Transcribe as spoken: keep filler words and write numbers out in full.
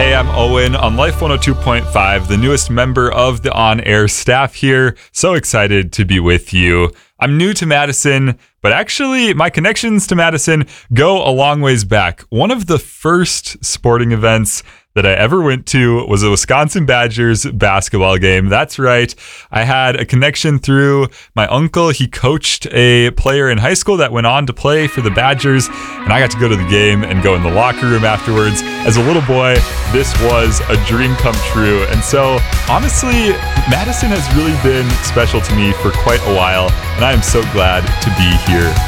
Hey, I'm Owen on Life one oh two point five, the newest member of the on-air staff here. So excited to be with you. I'm new to Madison, but actually my connections to Madison go a long ways back. One of the first sporting events that I ever went to was a Wisconsin Badgers basketball game. That's right. I had a connection through my uncle. He coached a player in high school that went on to play for the Badgers, and I got to go to the game and go in the locker room afterwards. As a little boy, this was a dream come true. And so, honestly, Madison has really been special to me for quite a while, and I am so glad to be here.